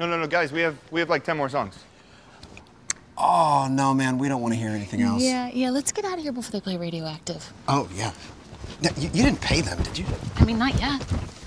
No, guys, we have like 10 more songs. Oh, no, man, we don't want to hear anything else. Yeah, let's get out of here before they play Radioactive. Oh, yeah. No, you didn't pay them, did you? I mean, not yet.